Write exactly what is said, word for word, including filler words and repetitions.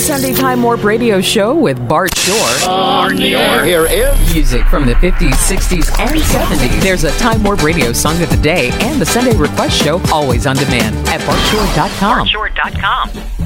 Sunday Time Warp Radio Show with Bart Shore. On the air. Here is Music from the fifties, sixties, and seventies. There's a Time Warp Radio Song of the Day and the Sunday Request Show always on demand at bart shore dot com. bart shore dot com.